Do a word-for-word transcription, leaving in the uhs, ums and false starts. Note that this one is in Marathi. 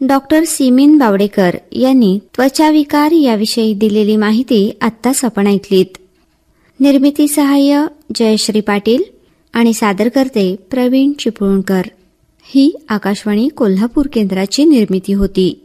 डॉक्टर सिमीन बावडेकर यांनी त्वचाविकार याविषयी दिलेली माहिती आत्ताच आपण ऐकलीत. निर्मिती सहाय्य जयश्री पाटील आणि सादरकर्ते प्रवीण चिपळूणकर. ही आकाशवाणी कोल्हापूर केंद्राची निर्मिती होती.